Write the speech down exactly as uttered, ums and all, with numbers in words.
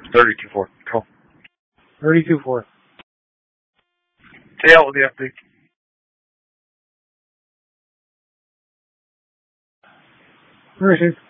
Thirty-two four. Cool. Thirty-two four. Stay out with the F B. Where is it?